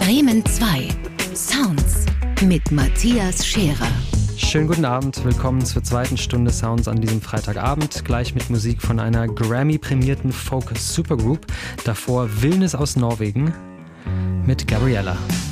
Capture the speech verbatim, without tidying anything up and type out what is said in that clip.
Bremen zwei. Sounds mit Matthias Scherer. Schönen guten Abend, willkommen zur zweiten Stunde Sounds an diesem Freitagabend, gleich mit Musik von einer Grammy-prämierten Folk-Supergroup, davor Vilnius aus Norwegen mit Gabriella.